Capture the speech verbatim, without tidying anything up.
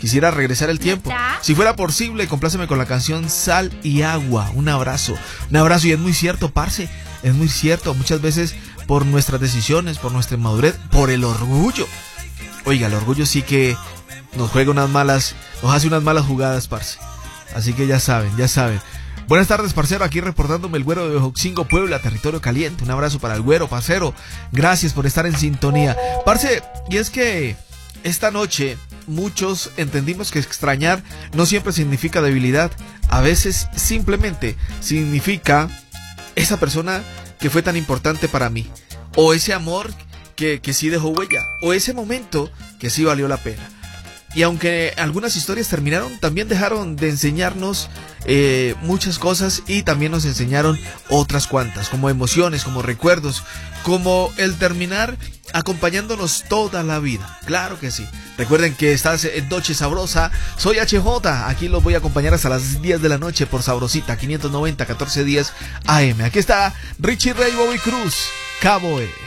quisiera regresar el tiempo. Si fuera posible, compláceme con la canción Sal y Agua. Un abrazo, un abrazo. Y es muy cierto, parce, es muy cierto. Muchas veces por nuestras decisiones, por nuestra inmadurez, por el orgullo. Oiga, el orgullo sí que nos juega unas malas, nos hace unas malas jugadas, parce. Así que ya saben, ya saben. Buenas tardes, parcero, aquí reportándome el Güero de Ojoxingo, Puebla, territorio caliente. Un abrazo para el Güero, parcero. Gracias por estar en sintonía. Parce, y es que esta noche muchos entendimos que extrañar no siempre significa debilidad. A veces simplemente significa esa persona que fue tan importante para mí. O ese amor que, que sí dejó huella. O ese momento que sí valió la pena. Y aunque algunas historias terminaron, también dejaron de enseñarnos eh, muchas cosas y también nos enseñaron otras cuantas, como emociones, como recuerdos, como el terminar acompañándonos toda la vida. Claro que sí. Recuerden que estás en Noche Sabrosa. Soy H J. Aquí los voy a acompañar hasta las diez de la noche por Sabrosita, quinientos noventa, catorce diez A M. Aquí está Richie Ray, Bobby Cruz, Cabo E.